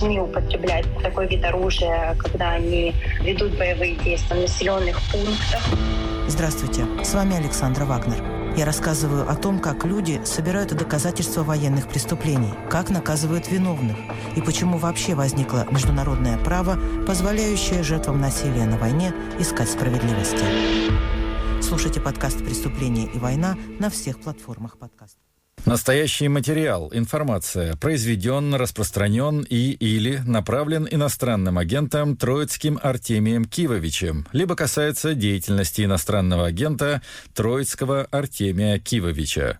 не употреблять такой вид оружия, когда они ведут боевые действия в населенных пунктах. Здравствуйте, с вами Александра Вагнер. Я рассказываю о том, как люди собирают доказательства военных преступлений, как наказывают виновных и почему вообще возникло международное право, позволяющее жертвам насилия на войне искать справедливости. Слушайте подкаст «Преступление и война» на всех платформах подкастов. Настоящий материал, информация произведен, распространен или направлен иностранным агентом Троицким Артемием Кивовичем, либо касается деятельности иностранного агента Троицкого Артемия Кивовича.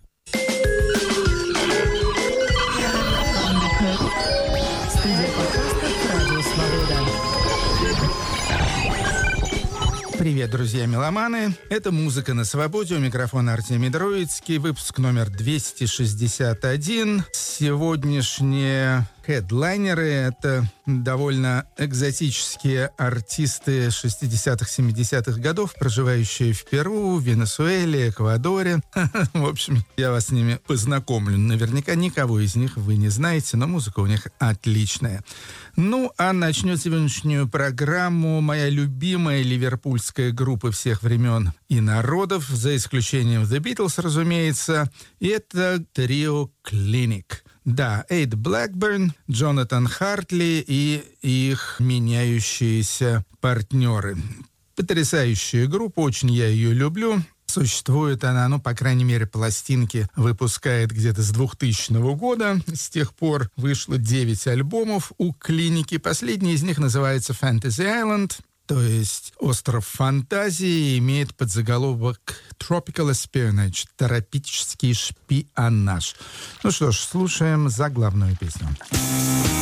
Привет, друзья меломаны! Это «Музыка на свободе». У микрофона Артемий Троицкий. Выпуск номер 261. Сегодняшние хедлайнеры — это довольно экзотические артисты 60-х, 70-х годов, проживающие в Перу, Венесуэле, Эквадоре. В общем, я вас с ними познакомлю. Наверняка никого из них вы не знаете, но музыка у них отличная. Ну, а начнет сегодняшнюю программу моя любимая ливерпульская группа всех времен и народов, за исключением The Beatles, разумеется. И это трио Clinic. Да, Эйд Блэкберн, Джонатан Хартли и их меняющиеся партнеры. Потрясающая группа, очень я ее люблю. Существует она, по крайней мере, пластинки выпускает где-то с 2000 года. С тех пор вышло 9 альбомов у Клиники. Последний из них называется Fantasy Island, то есть «Остров фантазии», имеет подзаголовок «Tropical Espionage» — «Тропический шпионаж». Ну что ж, слушаем заглавную песню.